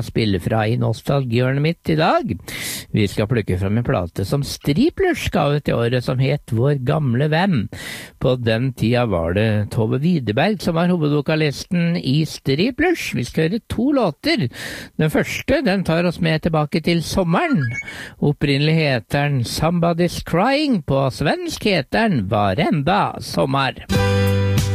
spille fra i nostalgihjørnet mitt i dag. Vi skal plukke frem en plate som Striplers ga ut i året som het Vår gamle venn. På den tida var det Tove Widerberg som var hovedvokalisten i Striplers. Vi skal høre 2 låter. Den første, den tar oss med tilbake til sommeren. Opprinnelig heter den Somebody's Crying, på svensk heter den Varenda sommar.